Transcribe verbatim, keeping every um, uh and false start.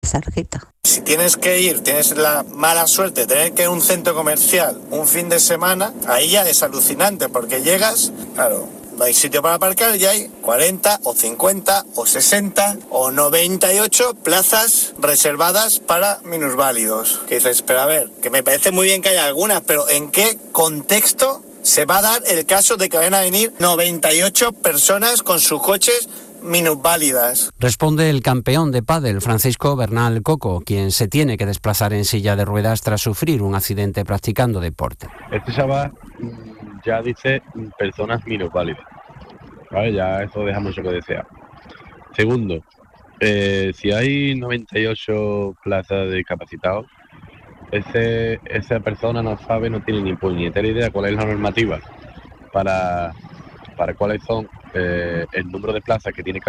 cerquita. Si tienes que ir, tienes la mala suerte de tener que ir a un centro comercial un fin de semana, ahí ya es alucinante porque llegas, claro, no hay sitio para aparcar y hay cuarenta o cincuenta o sesenta o noventa y ocho plazas reservadas para minusválidos. Que dices, pero a ver, que me parece muy bien que haya algunas, pero ¿en qué contexto se va a dar el caso de que vayan a venir noventa y ocho personas con sus coches minusválidas? Responde el campeón de pádel, Francisco Bernal Coco, quien se tiene que desplazar en silla de ruedas tras sufrir un accidente practicando deporte. Este chaval ya dice personas minusválidas, ¿vale? Ya eso deja mucho que desear. Segundo, eh, si hay noventa y ocho plazas de discapacitados, ese, esa persona no sabe, no tiene ni puñetera idea cuál es la normativa para, para cuáles son eh, el número de plazas que tiene que